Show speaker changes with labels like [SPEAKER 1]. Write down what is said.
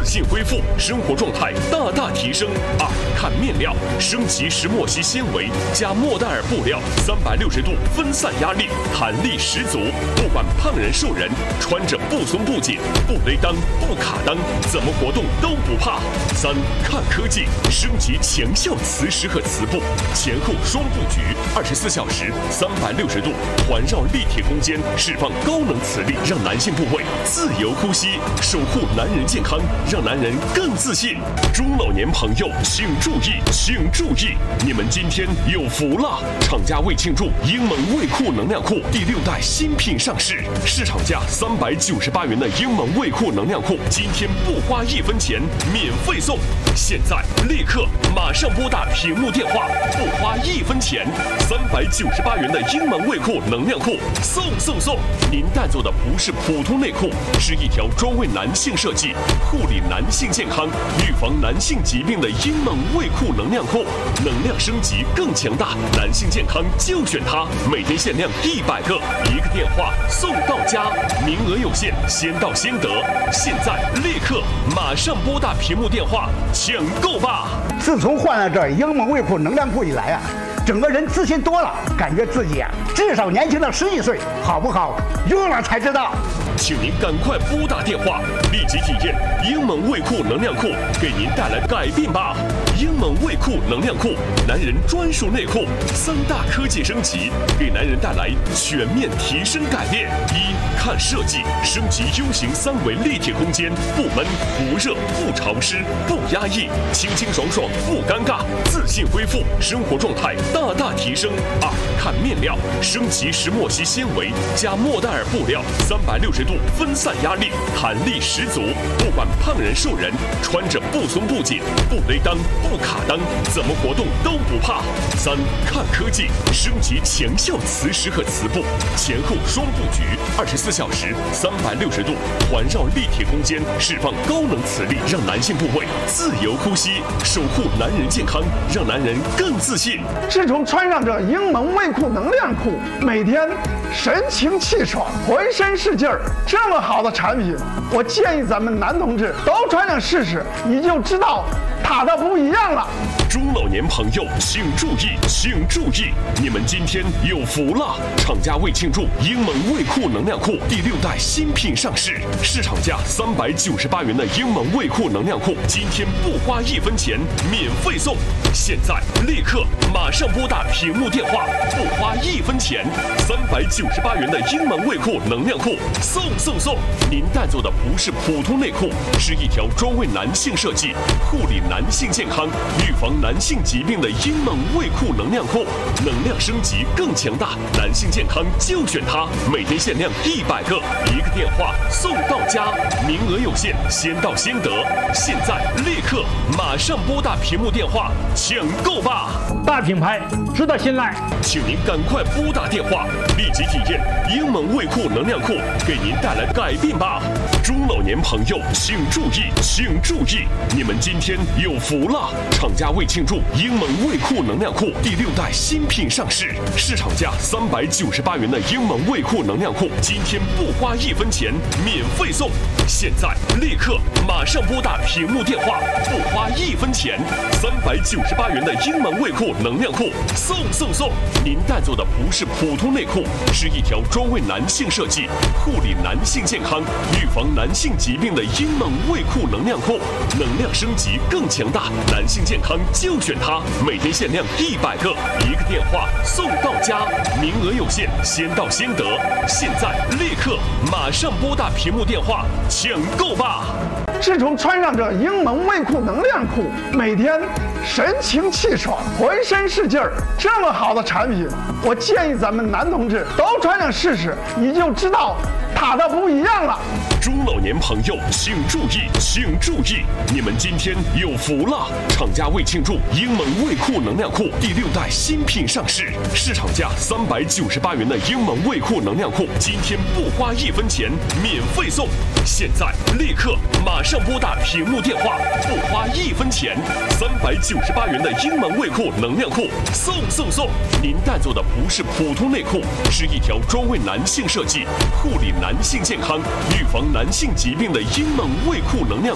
[SPEAKER 1] 信恢复，生活状态大大提升。2. 看面料，升级石墨烯纤维加莫代尔布料，360度分散压力，弹力十足，不管胖人瘦人，穿着不松不紧，不勒裆不卡裆，怎么活动都不怕。3. 看科技，升级强效磁石和磁布，前后双布局，24小时360度环绕立体空间，释放高能磁力，让男性部位自由呼吸，守护男人健康，让男人更自信。中老年朋友请注意，请注意，你们今天有福了！厂家为庆祝英蒙卫裤能量裤第6代新品上市，市场价398元的英蒙卫裤能量裤，今天不花1分钱免费送。现在立刻马上拨打屏幕电话，不花1分钱，398元的英蒙卫裤能量裤送！您带走的不是普通内裤，是一条专为男性设计、护理男性健康、预防男性疾病的英蒙卫裤能量裤，能量升级更强大，男性健康就选它，每天限量100个，1个电话送到家，名额有限，先到先得。现在立刻马上拨打屏幕电话抢购吧！
[SPEAKER 2] 自从换了这英蒙卫裤能量裤以来啊，整个人自信多了，感觉自己啊至少年轻了11岁，好不好？用了才知道。
[SPEAKER 1] 请您赶快拨打电话，立即体验英蒙卫裤能量裤给您带来改变吧！英蒙卫裤能量裤，男人专属内裤，3大科技升级，给男人带来全面提升改变。1. 看设计，升级 U 型3维立体空间，不闷不热不潮湿不压抑，清清爽爽不尴尬，自信恢复，生活状态大大提升。2. 看面料，升级石墨烯纤维加莫代尔布料，360度分散压力，弹力十足，不管胖人瘦人，穿着不松不紧，不勒裆不卡裆，怎么活动都不怕。3. 看科技，升级强效磁石和磁布，前后双布局，24小时360度环绕立体空间，释放高能磁力，让男性部位自由呼吸，守护男人健康，让男人更自信。
[SPEAKER 3] 自从穿上这英蒙卫裤能量裤，每天神清气爽，浑身是劲儿。这么好的产品，我建议咱们男同志都穿上试试，你就知道它的不一样了。
[SPEAKER 1] 中老年朋友请注意，请注意，你们今天有福了！厂家为庆祝英蒙卫裤能量裤第6代新品上市，市场价398元的英蒙卫裤能量裤，今天不花1分钱免费送。现在立刻马上拨打屏幕电话，不花1分钱，398元的英蒙卫裤能量裤送！您带走的不是普通内裤，是一条专为男性设计、护理男性健康、预防男性疾病的英蒙卫裤能量裤，能量升级更强大，男性健康就选它，每天限量100个，1个电话送到家，名额有限，先到先得。现在立刻马上拨打屏幕电话抢购吧！
[SPEAKER 4] 大品牌值得信赖，
[SPEAKER 1] 请您赶快拨打电话，立即体验英蒙卫裤能量裤给您带来改变吧！中老年朋友请注意，请注意，你们今天有福了！厂家为庆祝英蒙卫裤能量裤第6代新品上市，市场价398元的英蒙卫裤能量裤，今天不花1分钱免费送。现在立刻马上拨打屏幕电话，不花1分钱，398元的英蒙卫裤能量裤送！您带走的不是普通内裤，是一条专为男性设计、护理男性健康、预防男性疾病的英蒙卫裤能量裤，能量升级更强大，男性健康就选它，每天限量100个，1个电话送到家，名额有限，先到先得。现在立刻马上拨打屏幕电话抢购吧！
[SPEAKER 3] 自从穿上这英蒙卫裤能量裤，每天神清气爽，浑身是劲儿。这么好的产品，我建议咱们男同志都穿上试试，你就知道它的不一样了。
[SPEAKER 1] 中老年朋友请注意，请注意，你们今天有福了！厂家为庆祝英蒙卫裤能量裤第6代新品上市，市场价398元的英蒙卫裤能量裤，今天不花1分钱免费送。现在立刻马上拨打屏幕电话，不花1分钱，398元的英蒙卫裤能量裤送！您带走的不是普通内裤，是一条专为男性设计、护理男性健康、预防男性疾病的英蒙卫裤能量